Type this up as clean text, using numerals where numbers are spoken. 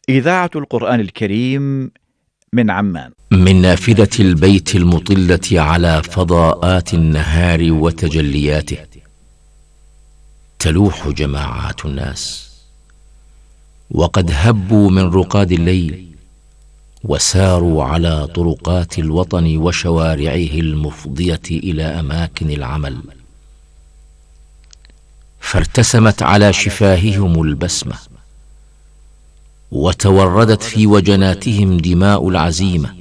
إذاعة القرآن الكريم من عمان، من نافذة البيت المطلة على فضاءات النهار وتجلياته، تلوح جماعات الناس، وقد هبوا من رقاد الليل وساروا على طرقات الوطن وشوارعه المفضية إلى أماكن العمل، فارتسمت على شفاههم البسمة، وتوردت في وجناتهم دماء العزيمة،